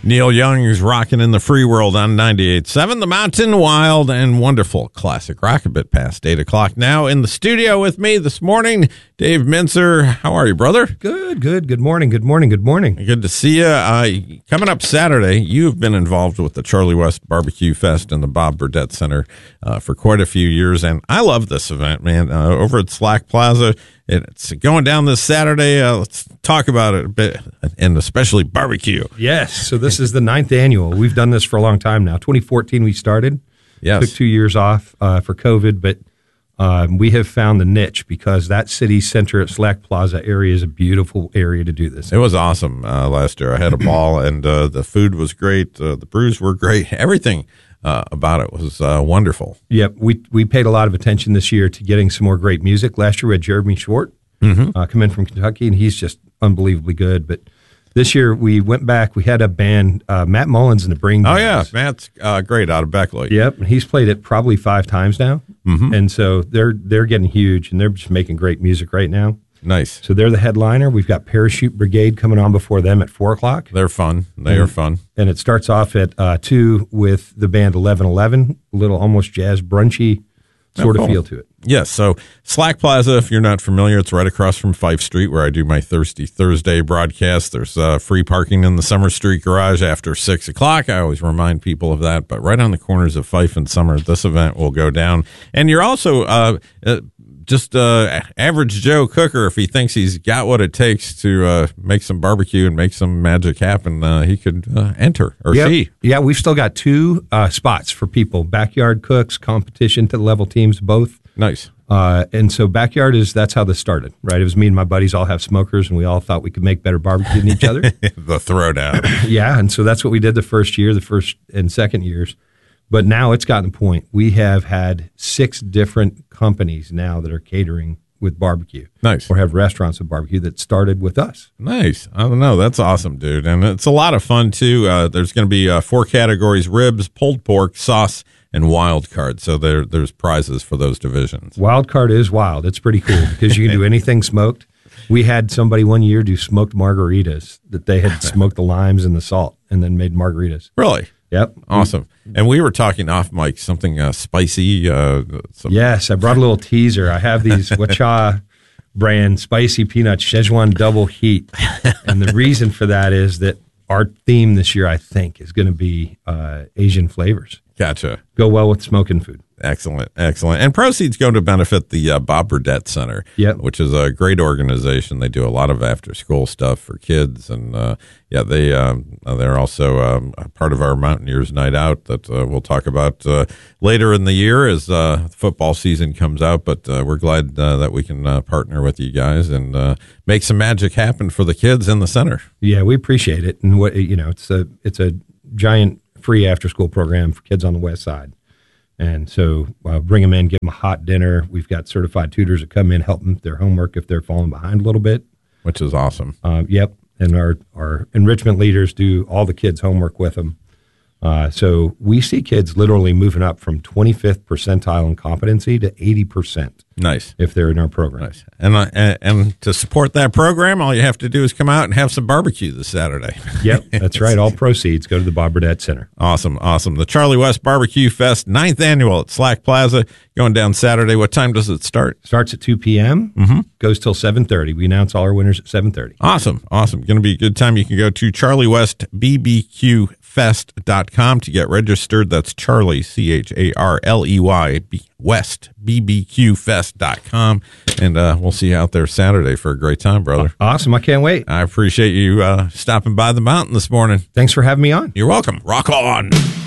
Neil Young is rocking in the free world on 98.7 The Mountain. Wild and wonderful classic rock, a bit past 8 o'clock now. In the studio with me this morning, Dave Mincer. How are you, brother? Good. Good morning. Good to see you. Coming up Saturday, you've been involved with the Charlie West Barbecue Fest and the Bob Burdette Center for quite a few years, and I love this event, man. Over at Slack Plaza, it's going down this Saturday. Let's talk about it a bit, and especially barbecue. Yes, so this is the 9th annual. We've done this for a long time now. 2014 we started. Yes. Took 2 years off for COVID, but we have found the niche because that city center at Slack Plaza area is a beautiful area to do this. It was awesome last year. I had a ball, and the food was great. The brews were great. Everything about it was wonderful. Yep, we paid a lot of attention this year to getting some more great music. Last year we had Jeremy Short come in from Kentucky, and he's just unbelievably good. But this year we went back. We had a band, Matt Mullins and the Bring Bands. Oh, yeah, Matt's great out of Beckley. Yep, and he's played it probably 5 times now. And so they're getting huge, and they're just making great music right now. Nice. So they're the headliner. We've got Parachute Brigade coming on before them at 4 o'clock. They're fun. They are fun. And it starts off at 2 with the band 1111, a little almost jazz brunchy sort of feel to it. Yes. So Slack Plaza, if you're not familiar, it's right across from Fife Street where I do my Thirsty Thursday broadcast. There's free parking in the Summer Street garage after 6 o'clock. I always remind people of that. But right on the corners of Fife and Summer, this event will go down. And you're also just average Joe cooker. If he thinks he's got what it takes to make some barbecue and make some magic happen, he could enter or see. Yeah, we've still got 2 spots for people, backyard cooks, competition to level teams, both. Nice. And so backyard that's how this started, right? It was me and my buddies all have smokers, and we all thought we could make better barbecue than each other. The throwdown. Yeah, and so that's what we did the first and second years. But now it's gotten to the point. We have had 6 different companies now that are catering with barbecue. Nice. Or have restaurants with barbecue that started with us. Nice. I don't know. That's awesome, dude. And it's a lot of fun, too. There's going to be 4 categories: ribs, pulled pork, sauce, and wild card. So there's prizes for those divisions. Wild card is wild. It's pretty cool because you can do anything smoked. We had somebody one year do smoked margaritas that they had smoked the limes and the salt and then made margaritas. Really? Yep. Awesome. And we were talking off mic, something spicy. Yes, I brought a little teaser. I have these Wacha brand spicy peanut Szechuan double heat. And the reason for that is that our theme this year, I think, is going to be Asian flavors. Gotcha. Go well with smoking food. Excellent. And proceeds go to benefit the Bob Burdette Center, which is a great organization. They do a lot of after-school stuff for kids, and they're also part of our Mountaineers Night Out that we'll talk about later in the year as football season comes out. But we're glad that we can partner with you guys and make some magic happen for the kids in the center. Yeah, we appreciate it, and it's a giant free after-school program for kids on the west side. And so bring them in, give them a hot dinner. We've got certified tutors that come in, help them with their homework if they're falling behind a little bit. Which is awesome. Yep. And our enrichment leaders do all the kids' homework with them. So we see kids literally moving up from 25th percentile in competency to 80%. Nice. If they're in our program. Nice. And to support that program, all you have to do is come out and have some barbecue this Saturday. Yep, that's right. All proceeds go to the Bob Burdette Center. Awesome. The Charlie West Barbecue Fest, 9th annual at Slack Plaza, going down Saturday. What time does it start? Starts at 2 p.m., goes till 7:30. We announce all our winners at 7:30. Awesome. Going to be a good time. You can go to charliewestbbqfest.com to get registered. That's Charlie, CHARLEY, West, BBQFest.com. And we'll see you out there Saturday for a great time, brother. Awesome. I can't wait. I appreciate you stopping by the mountain this morning. Thanks for having me on. You're welcome. Rock on.